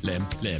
Lem.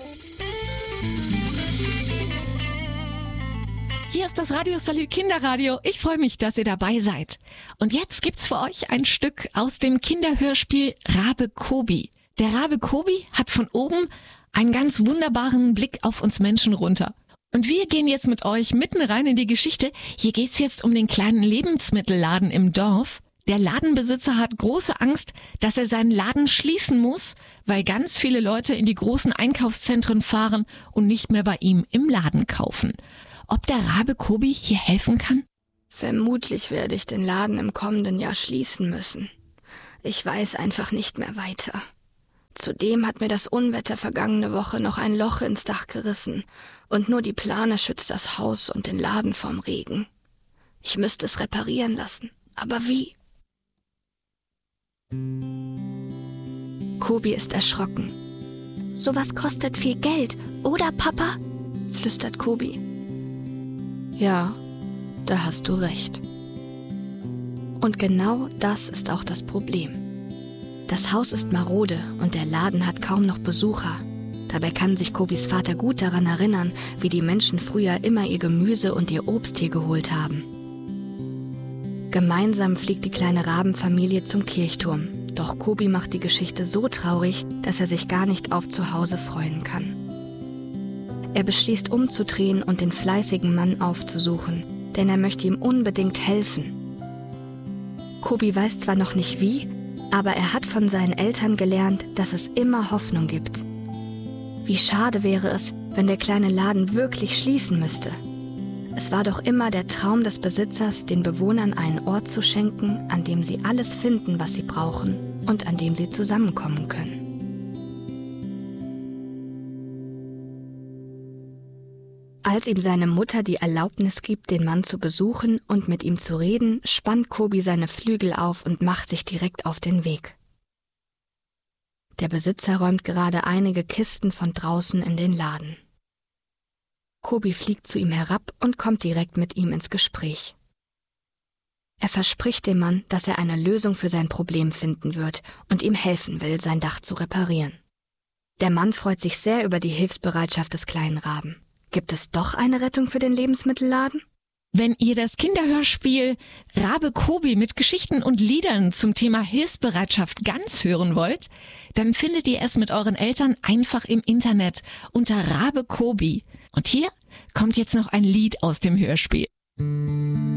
Hier ist das Radio Salü Kinderradio. Ich freue mich, dass ihr dabei seid. Und jetzt gibt's für euch ein Stück aus dem Kinderhörspiel Rabe Kobi. Der Rabe Kobi hat von oben einen ganz wunderbaren Blick auf uns Menschen runter. Und wir gehen jetzt mit euch mitten rein in die Geschichte. Hier geht's jetzt um den kleinen Lebensmittelladen im Dorf. Der Ladenbesitzer hat große Angst, dass er seinen Laden schließen muss, weil ganz viele Leute in die großen Einkaufszentren fahren und nicht mehr bei ihm im Laden kaufen. Ob der Rabe Kobi hier helfen kann? Vermutlich werde ich den Laden im kommenden Jahr schließen müssen. Ich weiß einfach nicht mehr weiter. Zudem hat mir das Unwetter vergangene Woche noch ein Loch ins Dach gerissen und nur die Plane schützt das Haus und den Laden vom Regen. Ich müsste es reparieren lassen, aber wie? Kobi ist erschrocken. Sowas kostet viel Geld, oder Papa? Flüstert Kobi. Ja, da hast du recht. Und genau das ist auch das Problem. Das Haus ist marode und der Laden hat kaum noch Besucher. Dabei kann sich Kobis Vater gut daran erinnern, wie die Menschen früher immer ihr Gemüse und ihr Obst hier geholt haben. Gemeinsam fliegt die kleine Rabenfamilie zum Kirchturm. Doch Kobi macht die Geschichte so traurig, dass er sich gar nicht auf zu Hause freuen kann. Er beschließt umzudrehen und den fleißigen Mann aufzusuchen, denn er möchte ihm unbedingt helfen. Kobi weiß zwar noch nicht wie, aber er hat von seinen Eltern gelernt, dass es immer Hoffnung gibt. Wie schade wäre es, wenn der kleine Laden wirklich schließen müsste. Es war doch immer der Traum des Besitzers, den Bewohnern einen Ort zu schenken, an dem sie alles finden, was sie brauchen und an dem sie zusammenkommen können. Als ihm seine Mutter die Erlaubnis gibt, den Mann zu besuchen und mit ihm zu reden, spannt Kobi seine Flügel auf und macht sich direkt auf den Weg. Der Besitzer räumt gerade einige Kisten von draußen in den Laden. Kobi fliegt zu ihm herab und kommt direkt mit ihm ins Gespräch. Er verspricht dem Mann, dass er eine Lösung für sein Problem finden wird und ihm helfen will, sein Dach zu reparieren. Der Mann freut sich sehr über die Hilfsbereitschaft des kleinen Raben. Gibt es doch eine Rettung für den Lebensmittelladen? Wenn ihr das Kinderhörspiel Rabe Kobi mit Geschichten und Liedern zum Thema Hilfsbereitschaft ganz hören wollt, dann findet ihr es mit euren Eltern einfach im Internet unter Rabe Kobi. Und hier kommt jetzt noch ein Lied aus dem Hörspiel.